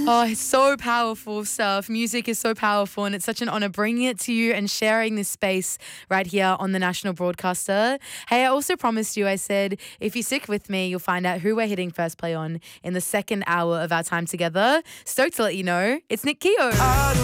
Oh, it's so powerful stuff. Music is so powerful, and it's such an honor bringing it to you and sharing this space right here on the national broadcaster. Hey, I also promised you, I said, if you stick with me, you'll find out who we're hitting first play on in the second hour of our time together. Stoked to let you know, it's Nick Keogh.